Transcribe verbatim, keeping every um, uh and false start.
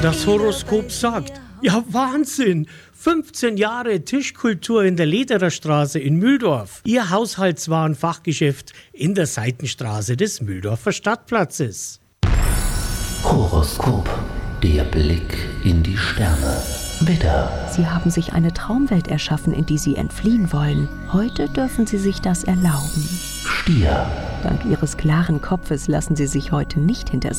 Das Horoskop sagt, ja Wahnsinn, fünfzehn Jahre Tischkultur in der Ledererstraße in Mühldorf. Ihr Haushaltswarenfachgeschäft in der Seitenstraße des Mühldorfer Stadtplatzes. Horoskop, der Blick in die Sterne. Widder. Sie haben sich eine Traumwelt erschaffen, in die Sie entfliehen wollen. Heute dürfen Sie sich das erlauben. Stier. Dank Ihres klaren Kopfes lassen Sie sich heute nicht hinter